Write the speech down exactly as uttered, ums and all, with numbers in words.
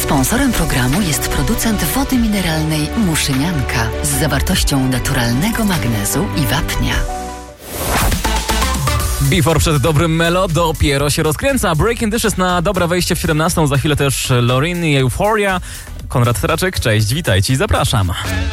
Sponsorem programu jest producent wody mineralnej Muszynianka z zawartością naturalnego magnezu i wapnia. Before przed dobrym Melo dopiero się rozkręca. Breaking Dishes na dobre wejście w siedemnastą. Za chwilę też Lorin i Euphoria. Konrad Traczyk, cześć, witajcie i zapraszam.